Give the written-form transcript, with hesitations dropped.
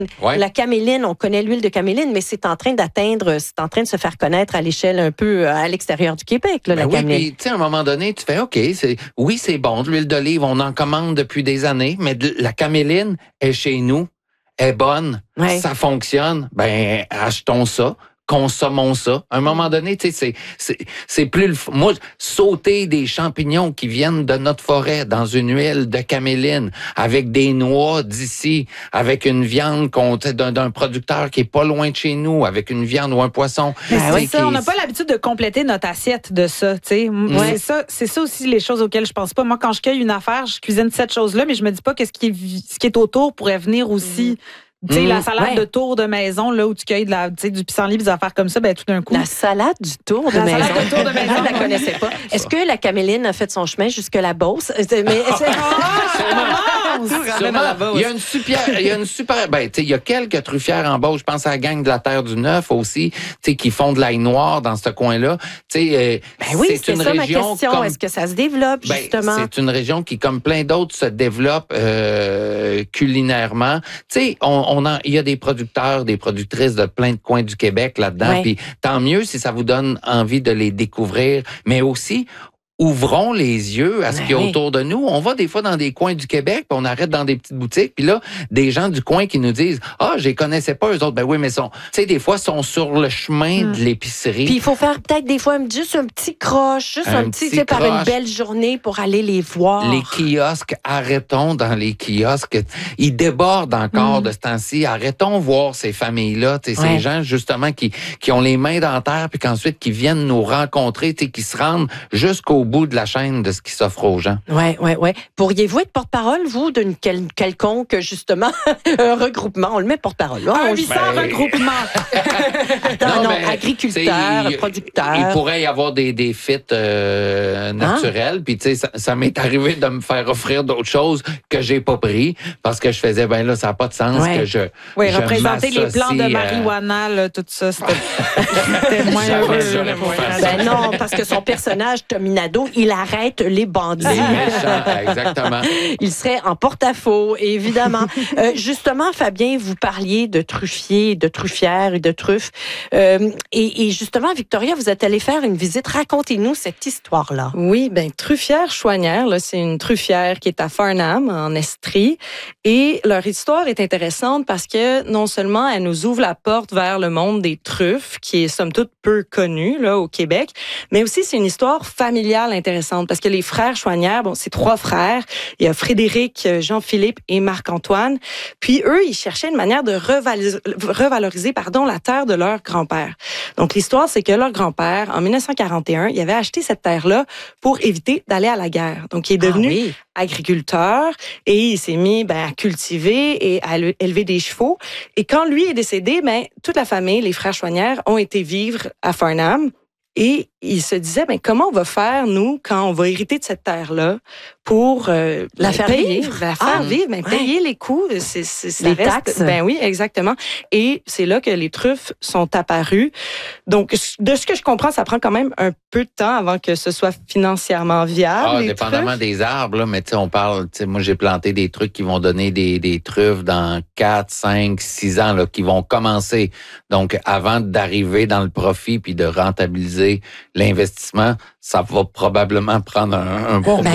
Ouais. La caméline, on connaît l'huile de caméline, mais c'est en train de se faire connaître à l'échelle un peu à l'extérieur du Québec, là, la Oui, caméline. puis tu sais, à un moment donné, tu fais OK, c'est bon, de l'huile d'olive, on en commande depuis des années, mais la caméline est chez nous, est bonne, Ouais. ça fonctionne, ben achetons ça. Consommons ça. À un moment donné, tu sais, c'est plus moi, sauter des champignons qui viennent de notre forêt dans une huile de caméline, avec des noix d'ici, avec une viande d'un producteur qui est pas loin de chez nous, avec une viande ou un poisson. Mais c'est ça, on n'a pas l'habitude de compléter notre assiette de ça, tu sais. Ouais. C'est ça aussi les choses auxquelles je pense pas. Moi, quand je cueille une affaire, je cuisine cette chose-là, mais je me dis pas que ce qui est autour pourrait venir aussi. Tu sais, la salade de tour de maison, là, où tu cueilles du pissenlit, des affaires comme ça, ben tout d'un coup. La salade du tour de maison. La salade de tour de maison. Je la connaissais pas. Est-ce que la caméline a fait son chemin jusque la Beauce? Il y a une super, ben, tu sais, il y a quelques truffières en Beauce. Je pense à la gang de la Terre du Neuf aussi, tu sais, qui font de l'ail noir dans ce coin-là. Tu sais, ben oui, c'est une région. Ma question. Comme, est-ce que ça se développe, justement? C'est une région qui, comme plein d'autres, se développe culinairement. Tu sais, il y a des producteurs, des productrices de plein de coins du Québec là-dedans. Puis tant mieux si ça vous donne envie de les découvrir, mais aussi ouvrons les yeux à ce qu'il y a autour de nous. On va des fois dans des coins du Québec, puis on arrête dans des petites boutiques, puis là, des gens du coin qui nous disent « Ah, je les connaissais pas, eux autres. » Ben oui, mais tu sais, des fois, sont sur le chemin de l'épicerie. Puis il faut faire peut-être des fois juste un petit croche, juste un petit croche. Par une belle journée pour aller les voir. Les kiosques, arrêtons dans les kiosques. Ils débordent encore de ce temps-ci. Arrêtons de voir ces familles-là, ces gens, justement, qui ont les mains dans la terre, puis qu'ensuite, qui viennent nous rencontrer, qui se rendent jusqu'au bout de la chaîne de ce qui s'offre aux gens. Oui. Pourriez-vous être porte-parole, vous, d'une quelconque, justement, un regroupement? On le met porte-parole. Là, un bizarre regroupement. non, agriculteurs, producteurs. Il pourrait y avoir des fits naturels. Puis, tu sais, ça m'est arrivé de me faire offrir d'autres choses que j'ai pas pris parce que je faisais, ben là, ça n'a pas de sens que je. Oui, représenter les plants de marijuana, là, tout ça, c'était moins heureux. Ben non, parce que son personnage, Tominado, il arrête les bandits. Les méchants, exactement. Il serait en porte-à-faux, évidemment. Justement, Fabien, vous parliez de truffiers, de truffières et de truffes. Et justement, Victoria, vous êtes allée faire une visite. Racontez-nous cette histoire-là. Oui, bien, Truffière Chouanière, là, c'est une truffière qui est à Farnham, en Estrie. Et leur histoire est intéressante parce que non seulement elle nous ouvre la porte vers le monde des truffes, qui est somme toute peu connu là, au Québec, mais aussi c'est une histoire familiale intéressante parce que les frères Chouanière, bon, c'est 3 frères. Il y a Frédéric, Jean-Philippe et Marc-Antoine. Puis eux, ils cherchaient une manière de revaloriser la terre de leur grand-père. Donc l'histoire, c'est que leur grand-père, en 1941, il avait acheté cette terre-là pour éviter d'aller à la guerre. Donc il est devenu agriculteur et il s'est mis à cultiver et à élever des chevaux. Et quand lui est décédé, toute la famille, les frères Chouanière, ont été vivre à Farnham. Et il se disait, comment on va faire, nous, quand on va hériter de cette terre-là, pour la faire vivre? La faire vivre, payer les coûts. Les taxes. Ben oui, exactement. Et c'est là que les truffes sont apparues. Donc, de ce que je comprends, ça prend quand même un peu de temps avant que ce soit financièrement viable. Dépendamment des arbres, là, mais on parle, moi j'ai planté des trucs qui vont donner des truffes dans 4, 5, 6 ans, là, qui vont commencer. Donc, avant d'arriver dans le profit puis de rentabiliser l'investissement, ça va probablement prendre un bon bout